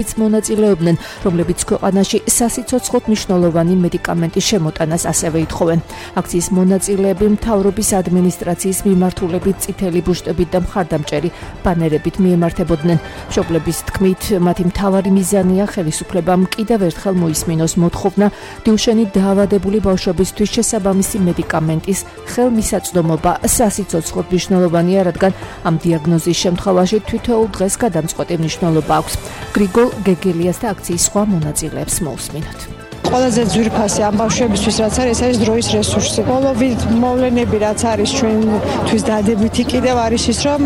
მონაწილეობდნენ, რომლებიც ქვეყანაში სასიცოცხლოდ მნიშვნელოვანი მედიკამენტის შემოტანას ასევე ითხოვენ. აქციის მონაწილეები მთავრობის ადმინისტრაციის მიმართულებით წითელი ბუშტებით და მხარდამჭერი ბანერებით მიემართებოდნენ. მშობლების თქმით, მათი მთავარი მიზანია ხელისუფლებამ კიდევ ერთხელ მოისმინოს მოთხოვნა დიუშენით დაავადებული ბავშვებისთვის შესაბამისი მედიკამენტის ხელმისაწვდომობა სასიცოცხლოდ მნიშვნელოვანია, რადგან ამ დიაგნოზის შემთხვევაში თითოეულ დღეს გადამწყვეტი მნიშვნელობა აქვს. გრიგოლ გეგელიას და აქციის სხვა მონაწილეებს მოусმინოთ. ყველაზე ძვირფასი ამ ბავშვებისთვის რაც არის, ეს არის დროის რესურსი. ბოლოვით მოვლენები რაც არის ჩვენთვის დადებითი კიდევ არის ის, რომ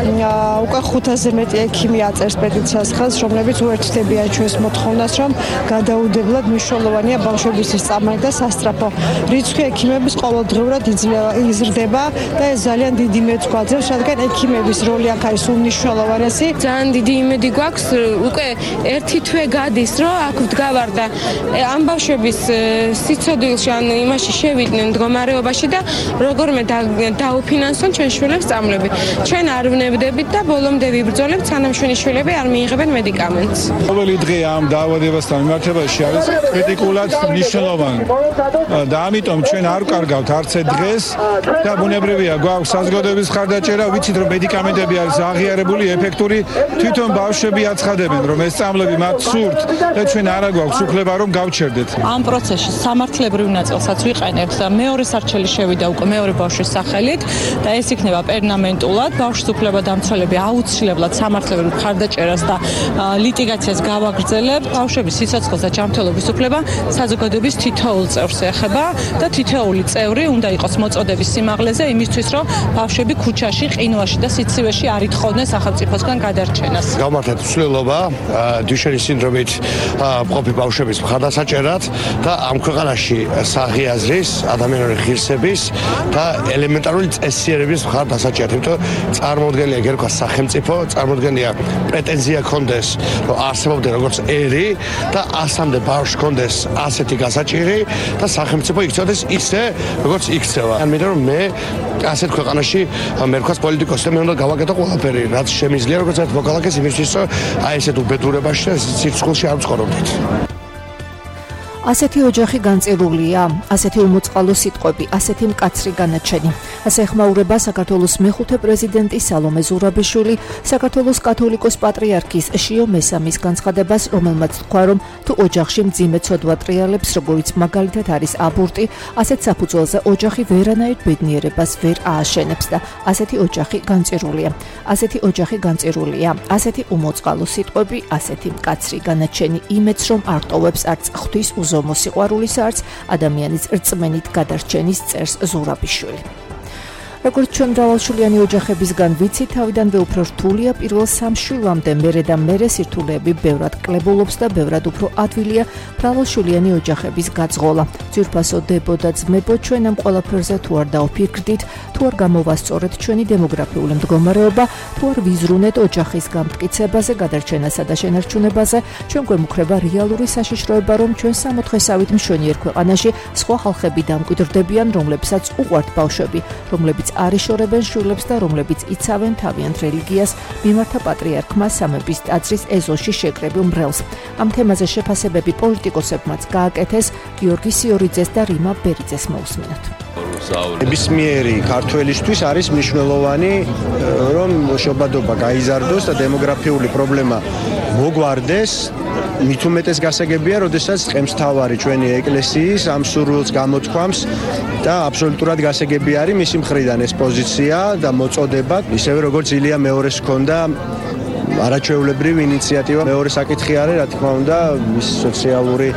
უკვე 500-ზე მეტი ექიმი აწერს პეტიციას ხელს, რომლებიც უერთდებიან ჩვენს მოთხოვნას, რომ გადაუდებლად მნიშვნელოვანია ბავშვებისთვის წამალი და სასწრაფო. რიცხვი ექიმების ყოველდღიურად იზრდება და ეს ძალიან დიდი იმედს გვაძლევს, რადგან ექიმების როლი აქ არის უმნიშვნელოვანესი. ძალიან დიდი იმედი გვაქვს, უკვე ერთი თვე გადის, რომ აქ ვდგავარ და ამ ბავშვების სიცოცხლეში ან იმაში შევიდნენ მდგომარეობაში და როგორმე დაუფინანსონ ჩვენ შვილებს წამლები. ჩვენ არ ვნებდებით და ბოლომდე ვიბრძოლებთ, სანამ ჩვენი შვილები არ მიიღებენ მედიკამენტს. ყოველი დღე ამ დაავადებასთან მიმართებაში არის კრიტიკულად მნიშვნელოვანი. და ამიტომ ჩვენ არ ვკარგავთ არც დღეს და ბუნებრივია გვაქვს საზოგადოების ხარდაჭერა, ვიცით რომ მედიკამენტები არის აღიარებული, ეფექტური, თვითონ ბავშვები აცხადებენ რომ ეს წამლები მათ სურთ და ჩვენ არა გვაქვს უფლება რომ გავჩერდეთ. ამ პროცესში სამართლებრივ ნაწილსაც ვიყენებთ და მეორე სარჩელი შევიდა უკვე მეორე ბავშვის სახელით და ეს იქნება პერმანენტულად. ბავშვის უფლებადამცველები აუცილებლად სამართლებრივ ხარდაჭერას და ლიტიგაციას გავაგრძელებთ. ბავშვების სიცოცხლეს და ჯანმრთელობის უფლება საზოგადოების თითოეულ წევრს ეხება და თითოეული წევრი უნდა იყოს მოწოდების სიმაღლეზე იმისთვის, რომ ბავშვები ქუჩაში, ყინვაში და სიცივეში არ ითხოვდნენ სახელმწიფოსგან გადარჩენას. გავმართეთ ცვლილობა დიუშენის სინდრომით მყოფი ბავშვების მხარდასაჭერად და ამ ქვეყანაში საღიაზრის, ადამიანური ღირსების და ელემენტარული წესიერების მხარდასაჭერად. იმიტომ წარმოუდგენელია გერქვა სახელმწიფო, წარმოუდგენელია პრეტენზია ქონდეს, რომ არსებობდნენ როგორც ერი და 100-მდე ბავშვს ქონდეს ასეთი გასაჭირი და სახელმწიფო იქცევდეს ისე, როგორც იქცევა. ამიტომ რომ მე ასეთ ქვეყანაში მე ვქოს პოლიტიკოსი და მე უნდა გავაკეთო ყველაფერი, რაც შემიძლია, როგორც ერთ მოქალაქეს იმისთვის, რომ აი ესეთ უბედურებაში და სიცოცხლეში არ ვცხოვრობდეთ. ასეთი ოჯახი განწირულია, ასეთი უმოწყალო სიტყვები, ასეთი მკაცრი განაჩენი. ასე ეხმაურება საქართველოს მეხუთე პრეზიდენტი სალომე ზურაბიშვილი საქართველოს კათოლიკოს პატრიარქის შიო მესამის განცხადებას, რომელმაც თქვა, რომ თუ ოჯახში მძიმე ცოდვა ტრიალებს, როგორიც მაგალითად არის აბორტი, ასეთ საფუძველზე ოჯახი ვერანაირ ბედნიერებას ვერ ააშენებს და ასეთი ოჯახი განწირულია. ასეთი ოჯახი განწირულია, ასეთი უმოწყალო სიტყვები, ასეთი მკაცრი განაჩენი იმედს, რომ არ ტოვებს არც ღვთის მოსიყვარულის არც ადამიანის რწმენით გადარჩენის წერს ზურაბიშვილი. როგორც ჩვენ მრავალშვილიანი ოჯახებისგან ვიცით, თავიდანვე უფრო რთულია პირველ 3 შვილამდე, მერე და მერე სირთულეები ბევრად კლებულობს და ბევრად უფრო ადვილია მრავალშვილიანი ოჯახების გაძღოლა. ძვირფასო დებო და ძმებო, ჩვენ ამ ყველაფერზე თუ არ დაუფიქრდით, თუ არ გამოვასწორეთ ჩვენი დემოგრაფიული მდგომარეობა, თუ არ ვიზრუნეთ ოჯახის გამტკიცებაზე, გადარჩენასა და შენარჩუნებაზე, ჩვენ გვემუქრება რეალური საშიშროება, რომ ჩვენ სამოთხესავით მშვენიერ ქვეყანაში სხვა ხალხები დამკვიდრდებიან, რომლებსაც უყვართ ბავშვები, რომლებიც არიშორებენ შვილებს და რომლებიც იცავენ თავიანთ რელიგიას, მიმართა პატრიარქმა სამების ტაძრის ეზოში შეკრებილ მრევლს. ამ თემაზე შეფასებები პოლიტიკოსებმაც გააკეთეს, გიორგი სიორიძეს და რიმა ბერიძეს მოусმინოთ. ნებისმიერი ქართველისთვის არის მნიშვნელოვანი, რომ შობადობა გაიზარდოს და დემოგრაფიული პრობლემა მოგვარდეს. მით უმეტეს გასაგებია, როდესაც ყემსთავარი ჩვენი ეკლესიის ამ სურვილს გამოთქვამს და აბსოლუტურად გასაგები არის მისი მხრიდან ეს პოზიცია და მოწოდება, ისევე როგორც ილია მეორეს ჰქონდა არაჩვეულებრივი ინიციატივა. მეორე საკითხი არის, რა თქმა უნდა, ის სოციალური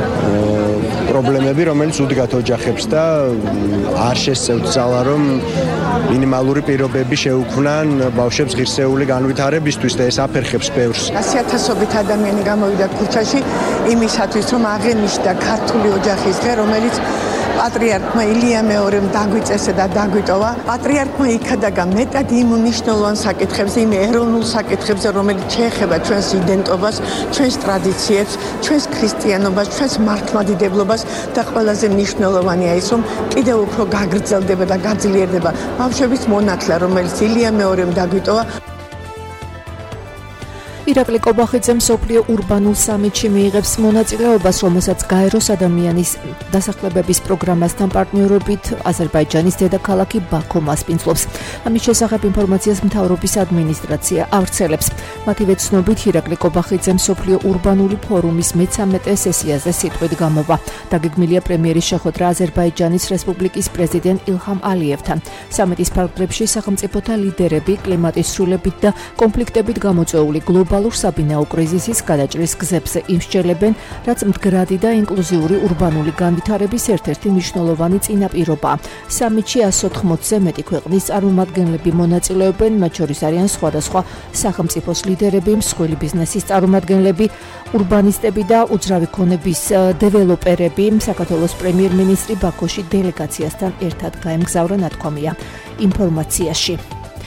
პრობლემები, რომელიც უდგათ ოჯახებს და არ შესწევთ ძალა, რომ მინიმალური პირობები შეუქმნან ბავშვებს ღირსეული განვითარებისთვის და ეს აფერხებს ბევრს. 100,000-ობით ადამიანი გამოვიდა ქუჩაში იმისათვის, რომ აღენიშნა ქართული ოჯახის დღე, რომელიც პატრიარქმა ილია მეორემ დაგვიწესა და დაგვიტოვა. პატრიარქმა იქადაგა მეტად იმ მნიშვნელოვან საკითხებზე, იმ ეროვნულ საკითხებზე, რომელიც შეეხება ჩვენს იდენტობას, ჩვენს ტრადიციებს, ჩვენს ქრისტიანობას, ჩვენს მართლმადიდებლობას და ყველაზე მნიშვნელოვანია ის, რომ კიდევ უფრო გაგრძელდება და გაძლიერდება ბავშვების მონათლა, რომელიც ილია მეორემ დაგვიტოვა. ირაკლი კობახიძე მსოფლიო ურბანულ სამიტში მიიღებს მონაწილეობას, რომელსაც გაეროს ადამიანის დასახლებების პროგრამასთან პარტნიორობით აზერბაიჯანის დედაქალაქი ბაქო მასპინძლობს. ამის შესახებ ინფორმაციას მთავრობის ადმინისტრაცია ავრცელებს. მათივე ცნობით, ირაკლი კობახიძე მსოფლიო ურბანული ფორუმის მე-13 სესიაზე სიტყვით გამოვა. დაგეგმილია პრემიერის შეხვედრა აზერბაიჯანის რესპუბლიკის პრეზიდენტ ილჰამ ალიევთან. სამიტის ფარგლებში სახელმწიფოთა ლიდერები კლიმატის ცვლილებით და კონფლიქტებით გამოწვეული გლობალურ საბინაო კრიზისის გადაჭრის გზებზე იმსჯელებენ, რაც მდგრადი და ინკლუზიური ურბანული განვითარების ერთ-ერთი მნიშვნელოვანი წინაპირობაა. სამიტში 180-ზე მეტი ქვეყნის წარმომადგენლები მონაწილეობენ, მათ შორის არიან სხვადასხვა სახელმწიფოს ლიდერები, მსხვილი ბიზნესის წარმომადგენლები, ურბანისტები და უძრავი ქონების დეველოპერები. საქართველოს პრემიერ-მინისტრი ბაქოში დელეგაციასთან ერთად გაემგზავრა, ნათქვამია ინფორმაციაში.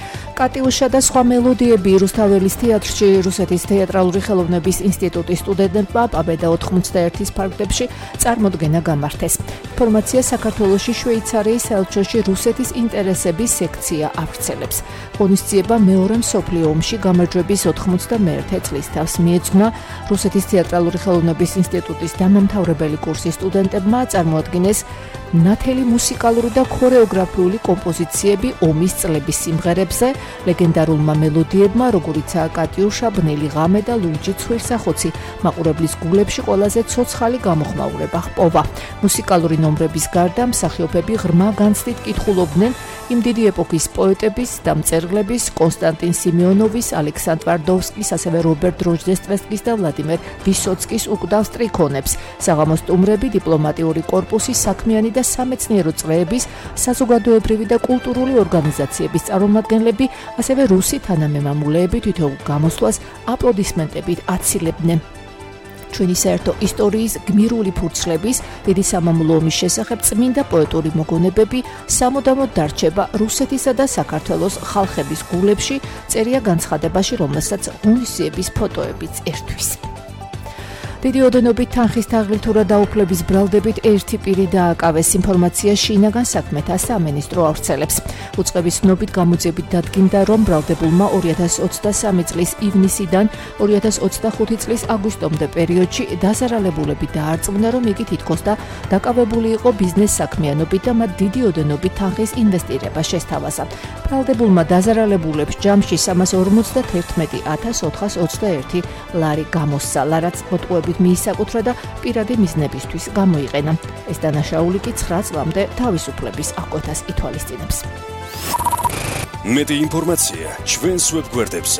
კატიუშა და სხვა მელოდიები რუსთაველის თეატრში რუსეთის თეატრალური ხელოვნების ინსტიტუტის სტუდენტებმა პაბედა 91-ის ფარგლებში წარმოდგენა გამართეს. ინფორმაცია საქართველოში შვეიცარიის საელჩოში რუსეთის ინტერესების სექცია ავრცელებს. ღონისძიება მეორე მსოფლიო ომში გამარჯვების 91 წლის თავს მიეძღვნა. რუსეთის თეატრალური ხელოვნების ინსტიტუტის დამამთავრებელი კურსის სტუდენტებმა წარმოადგინეს ნათელი მუსიკალური და ქორეოგრაფიული კომპოზიციები ომის წლების სიმღერებზე, ლეგენდარულმა მელოდიებმა, როგორიცაა კატიუშა, ბნელი ღამე და ლურჯი ცხვირსახოცი, მაყურებლის გულებში ყველაზე ცოცხალი გამოხმაურება ჰპოვა. მუსიკალური ნომრების გარდა მსახიობები ღრმა განცდით კითხულობდნენ იმ დიდი ეპოქის პოეტების და მწერლების, კონსტანტინ სიმეონოვის, ალექსანდრ ვარდოვსკის, ასევე რობერტ დროჟდესტვესკის და ვლადიმერ ვისოცკის უკვდავ სტრიქონებს. საღამოს სტუმრები, დიპლომატიური კორპუსის საქმიანი და სამეცნიერო წრეების, საზოგადოებრივი და კულტურული ორგანიზაციების წარმომადგენლები, ასევე რუსი თანამემამულეები თითოეულ გამოსვლას აპლოდისმენტებით აცილებდნენ. ჩვენი საერთო ისტორიის გმირული ფურცლების, დიდი სამამულო ომის შესახებ წმინდა პოეტური მოგონებები სამუდამოდ დარჩება რუსეთისა და საქართველოს ხალხების გულებში, წერია განცხადებაში, რომელსაც ღონისძიების ფოტოებიც ერთვის. დიდი ოდენობით თანხის თაღლითურა დაუფლების ბრალდებით ერთი პირი დააკავეს. ინფორმაცია შინაგან საქმეთა სამინისტრო ავრცელებს. უწყების ცნობით გამოძიებით დადგინდა, რომ ბრალდებულმა 2023 წლის ივნისიდან 2025 წლის აგვისტომდე პერიოდში დაზარალებულები დაარწმუნა, რომ იგი თითქოს და დაკავებული იყო ბიზნეს საქმიანობით და მათ დიდი ოდენობით თანხის ინვესტირება შესთავაზა. ბრალდებულმა დაზარალებულებს ჯამში 311,421 ლარი გამოსცალა, რაც მოტყუებით მიისაკუთრა და პირადი მიზნებისთვის გამოიყენა. ეს დანაშაული კი 9 წლამდე თავისუფლების აღკვეთას ითვალისწინებს. მეტი ინფორმაცია ჩვენს ვებგვერდებზე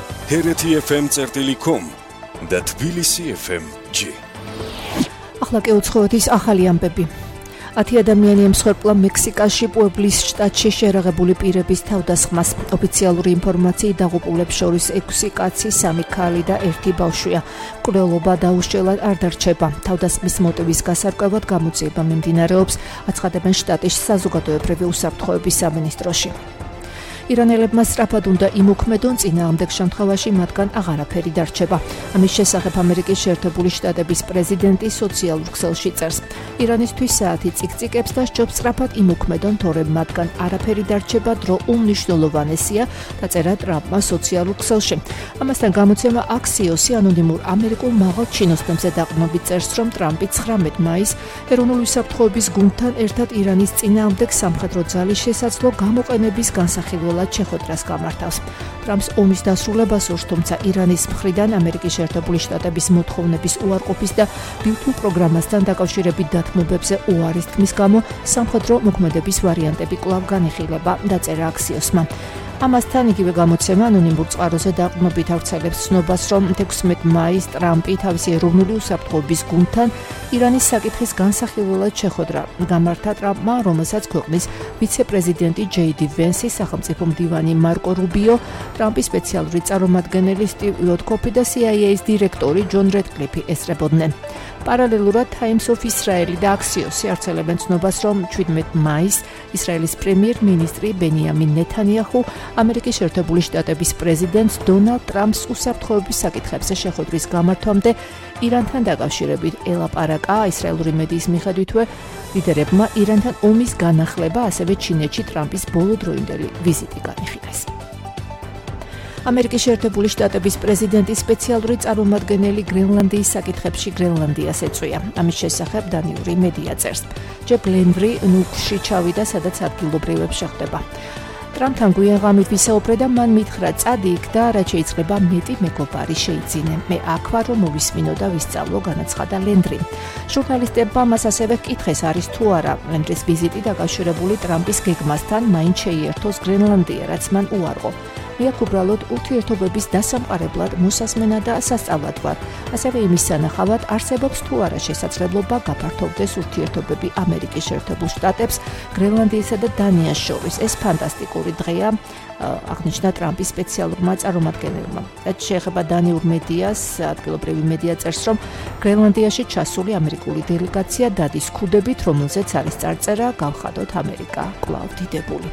hrt.fm.com და tbilisi.fm.g. ახლა კი უცხოეთის ახალი ამბები. 10 ადამიანი ემსხვერპლა მექსიკაში პუებლის შტატში შერაღებული პირების თავდასხმას. ოფიციალური ინფორმაციით დაღუპულებს შორის 6 კაცი, 3 ქალი და 1 ბავშვია. მკვლელობა დაუშლელად არ დარჩება. თავდასხმის მოტივის გასარკვევად გამოძიება მიმდინარეობს, აცხადებენ შტატის საზოგადოებრივი უსაფრთხოების სამინისტროში. ირანელებმა სწრაფად უნდა იმოქმედონ, წინააღმდეგ შემთხვევაში მათგან აღარაფერი დარჩება. ამის შესახებ ამერიკის შეერთებული შტატების პრეზიდენტი სოციალურ ქსელში წერს. ირანისთვის საათი წიკწიკებს და სჯობს სწრაფად იმოქმედონ, თორემ მათგან არაფერი დარჩება, დრო უმნიშვნელოვანესია, დაწერა ტრამპმა სოციალურ ქსელში. ამასთან გამოცემა აქსიოსი ანონიმურ ამერიკულ მაღალ ჩინოსნებზე დაყრდნობით წერს, რომ ტრამპი 19 მაისს ეროვნული უსაფრთხოების გუნდთან ერთად ირანის წინააღმდეგ სამხედრო ძალის შესაძლო გამოყენების განსახილველად შეხვედრას გამართავს. ტრამპს ომის დასრულებას ურს, თუმცა ირანის მხრიდან ამერიკის შეერთებული შტატების მოთხოვნების უარყოფის და ბილთულ პროგრამასთან დაკავშირებით დათმობებზე უარის თქმის გამო სამხედრო მოქმედების ვარიანტები კვლავ განიხილება, დაწერა აქსიოსმა. ამასთან იგივე გამოცემა ანონიმურ წყაროზე დაყრდნობით ავრცელებს ცნობას, რომ 16 მაისს ტრამპი თავისი ეროვნული უსაფრთხოების გუნდთან ირანის საკითხის განსახილველად შეხვედრა გამართა ტრამპმა, რომელსაც ქვეყნის ვიცე-პრეზიდენტი ჯეიდი ვენსი, სახელმწიფო მდივანი მარკო რუბიო, ტრამპის სპეციალური წარმომადგენელი სტივ უოტკოფი და CIA-ის დირექტორი ჯონ რედკლიფი ესწრებოდნენ. პარალელურად Times of Israel და აქსიოსი ავრცელებენ ცნობას, რომ 17 მაისს ისრაელის პრემიერ-მინისტრი ბენიამინ ნეთანიაჰუ ამერიკის შეერთებული შტატების პრეზიდენტს დონალდ ტრამპს უსაფრთხოების საკითხებზე შეხვედრის გამართვამდე ირანთან დაკავშირებით ელაპარაკა. ისრაელური მედიის მიხედვითვე ლიდერებმა ირანთან ომის განახლება, ასევე ჩინეთში ტრამპის ბოლოდროინდელი ვიზიტი განიხილეს. ამერიკის შეერთებული შტატების პრეზიდენტის სპეციალური წარმომადგენელი გრენლანდიის საკითხებში გრენლანდიას ეწვია. ამის შესახებ დანიური მედია წერს. ჯეფ ლენდრი ნუკში ჩავიდა, სადაც ადგილობრივებს შეხვდება. ტრამპთან გვიან ღამით ვისაუბრე და მან მითხრა წადი იქ და რაც შეიძლება მეტი მეგობარი შეიძინე. მე აქ ვარ რომ მოვისმინო და ვისწავლო, განაცხადა ლენდრი. ჟურნალისტებმა მას ასევე ჰკითხეს არის თუ არა ლენდრის ვიზიტი დაკავშირებული ტრამპის გეგმასთან მაინც შეიერთოს გრენლანდია, რაც მან უარყო. მე აქ უბრალოდ ურთიერთობების დასამყარებლად მოსასმენა და სასწავლად ვარ. ასევე იმის სანახავად არსებობს თუ არა შესაძლებლობა გაფართოვდეს ურთიერთობები ამერიკის შეერთებულ შტატებს, გრენლანდიასა და დანიას შორის. ეს ფანტასტიკური დღეა, აღნიშნა ტრამპის სპეციალურმა წარმომადგენელმა. რაც შეეხება დანიურ მედიას, ადგილობრივი მედია წერს, რომ გრენლანდიაში ჩასული ამერიკული დელეგაცია დადის ქუდებით, რომელზეც არის წარწერა გავხადოთ ამერიკა კვლავ დიდებული.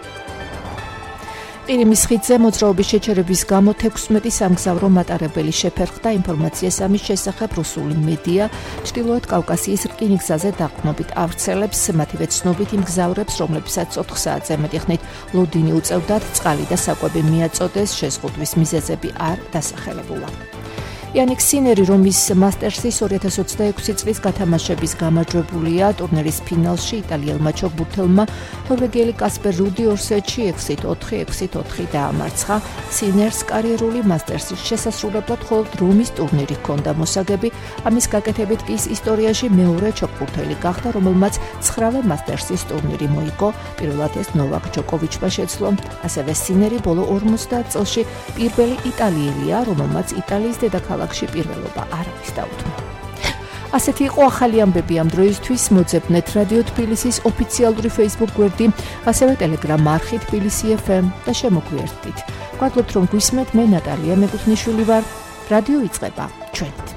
ყირიმის ხიდზე მოძრაობის შეჩერების გამო 16 სამგზავრო მატარებელი შეფერხდა ინფორმაციას ამის შესახებ რუსული მედია ჩრდილოეთ კავკასიის რკინიგზაზე დაყრდნობით ავრცელებს მათივე ცნობით იმ მგზავრებს, რომლებსაც 4 საათზე მეტი ხნით ლოდინი უწევდათ, წყალი და საკვები მიაწოდეს, შეზღუდვის მიზეზები არ დასახელებულა. Yannick Sinner, რომის მასტერსის 2026 წლის გათამაშების გამარჯვებულია ტურნირის ფინალში იტალიელმა ჩოგბურთელმა ნორვეგიელი კასპერ რუდი ორსეტში 6-4 დაამარცხა. Sinners კარიერული მასტერსის შესასრულებლად მხოლოდ რომის ტურნირი ჰქონდა მოსაგები. ამის გაკეთებით კი ის ისტორიაში მეორე ჩოგბურთელი გახდა, რომელმაც 9-ვე მასტერსის ტურნირი მოიგო. პირველად ეს ნოვაკ ჯოკოვიჩმა შეძლო. ასევე Sinneri ბოლო 50 წელში პირველი იტალიელია, რომელმაც იტალიის დედაქალაქ პირველობა არავის დაუთმო. ასეთი იყო ახალი ამბები ამ დროისთვის. მოძებნეთ რადიო თბილისის ოფიციალური Facebook გვერდი, ასევე Telegram არხი თბილისი FM და შემოგვიერთდით. გვადლობთ რომ გვისმენთ, მე ნატალია მეკუთვნიშვილი ვარ. რადიო იწყება ჩვენით.